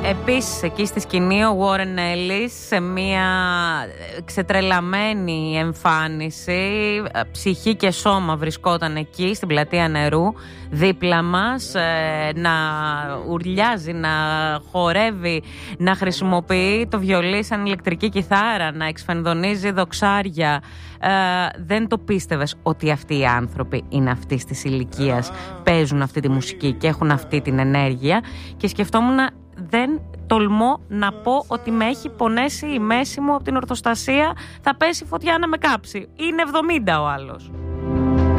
Επίσης εκεί στη σκηνή ο Warren Ellis σε μια ξετρελαμένη εμφάνιση, ψυχή και σώμα βρισκόταν εκεί στην πλατεία Νερού δίπλα μας, να ουρλιάζει, να χορεύει, να χρησιμοποιεί το βιολί σαν ηλεκτρική κιθάρα, να εξφενδονίζει δοξάρια. Δεν το πίστευες ότι αυτοί οι άνθρωποι είναι αυτής της ηλικίας, παίζουν αυτή τη μουσική και έχουν αυτή την ενέργεια, και σκεφτόμουν, δεν τολμώ να πω ότι με έχει πονέσει η μέση μου από την ορθοστασία, θα πέσει φωτιά να με κάψει. Είναι 70 ο άλλος.